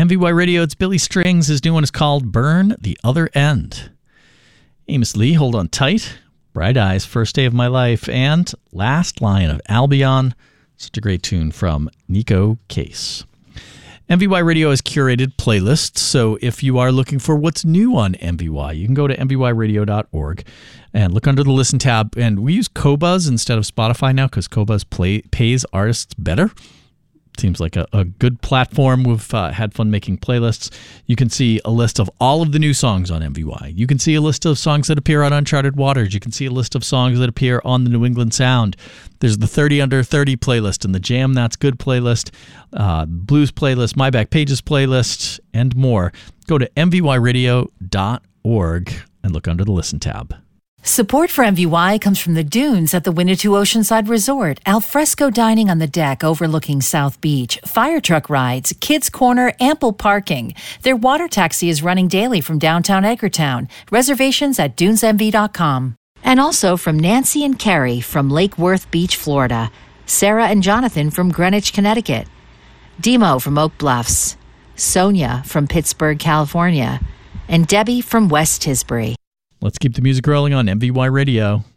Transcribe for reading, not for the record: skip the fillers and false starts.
MVY Radio, it's Billy Strings. His new one is called Burn the Other End. Amos Lee, Hold On Tight. Bright Eyes, First Day of My Life. And Last Lion of Albion. Such a great tune from Nico Case. MVY Radio has curated playlists, so if you are looking for what's new on MVY, you can go to mvyradio.org and look under the Listen tab. And we use Qobuz instead of Spotify now because Qobuz pays artists better. Seems like a good platform. We've had fun making playlists. You can see a list of all of the new songs on MVY. You can see a list of songs that appear on Uncharted Waters. You can see a list of songs that appear on the New England Sound. There's the 30 Under 30 playlist and the Jam That's Good playlist, Blues playlist, My Back Pages playlist, and more. Go to mvyradio.org and look under the Listen tab. Support for MVY comes from the Dunes at the Winnetou Oceanside Resort, alfresco dining on the deck overlooking South Beach, fire truck rides, kids' corner, ample parking. Their water taxi is running daily from downtown Edgartown. Reservations at dunesmv.com. And also from Nancy and Carrie from Lake Worth Beach, Florida, Sarah and Jonathan from Greenwich, Connecticut, Demo from Oak Bluffs, Sonia from Pittsburgh, California, and Debbie from West Tisbury. Let's keep the music rolling on MVY Radio.